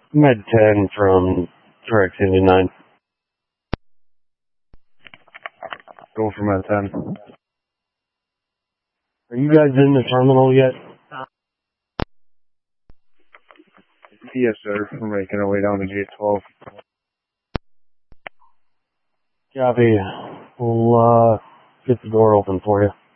Med 10 from Trax 89. Go for Med 10. Are you guys in the terminal yet? Yes, sir. We're making our way down to gate 12. Copy. We'll get the door open for you.